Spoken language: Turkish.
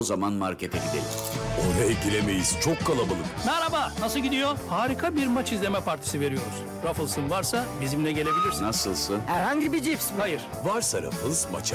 O zaman markete gidelim. Oraya giremeyiz. Çok kalabalık. Merhaba, nasıl gidiyor? Harika bir maç izleme partisi veriyoruz. Ruffles'ın varsa bizimle gelebilirsin. Nasılsın? Herhangi bir cips mi? Hayır, Varsa Ruffles maça